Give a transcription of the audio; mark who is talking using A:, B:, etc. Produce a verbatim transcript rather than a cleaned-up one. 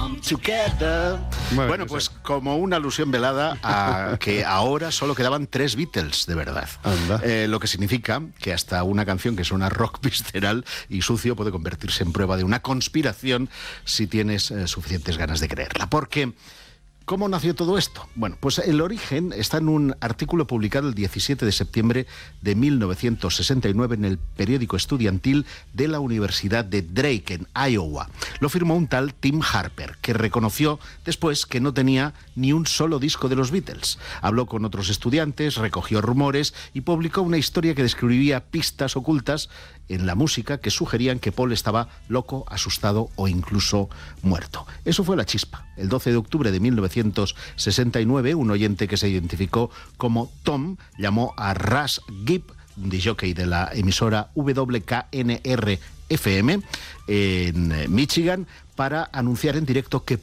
A: come together. Bueno, bueno pues sí. Como una alusión velada a que ahora solo quedaban tres Beatles de verdad. Eh, lo que significa que hasta una canción que suena rock visceral y sucio puede convertirse en prueba de una conspiración si tienes eh, suficientes ganas de creerla. Porque ¿cómo nació todo esto? Bueno, pues el origen está en un artículo publicado el diecisiete de septiembre de mil novecientos sesenta y nueve en el periódico estudiantil de la Universidad de Drake, en Iowa. Lo firmó un tal Tim Harper, que reconoció después que no tenía ni un solo disco de los Beatles. Habló con otros estudiantes, recogió rumores y publicó una historia que describía pistas ocultas en la música que sugerían que Paul estaba loco, asustado o incluso muerto. Eso fue la chispa. El doce de octubre de mil novecientos sesenta y nueve, un oyente que se identificó como Tom llamó a Russ Gibb, un disc-jockey de la emisora W K N R F M en Michigan, para anunciar en directo que